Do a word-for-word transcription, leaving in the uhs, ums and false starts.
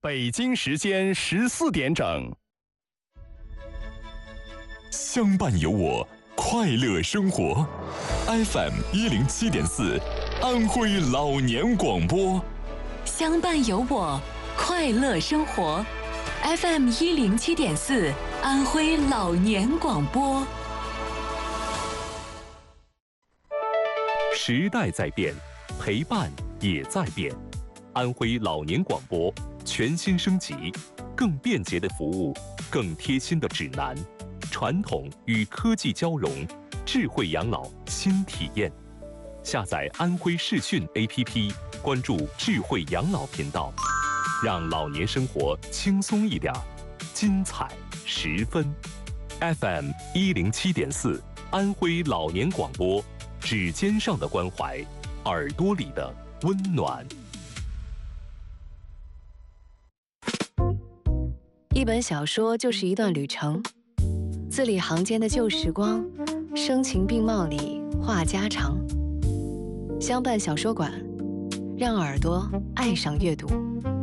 北京时间十四点整。 相伴有我，快乐生活。F M 一零七点四，安徽老年广播。 相伴有我，快乐生活。F M 一零七点四，安徽老年广播。 时代在变，陪伴也在变。安徽老年广播全新升级，更便捷的服务，更贴心的指南，传统与科技交融，智慧养老新体验。下载安徽视讯 A P P， 关注智慧养老频道，让老年生活轻松一点，精彩十分。F M 一零七点四，安徽老年广播，指尖上的关怀，耳朵里的温暖。 一本小说就是一段旅程，字里行间的旧时光，声情并茂里话家常。相伴小说馆，让耳朵爱上阅读。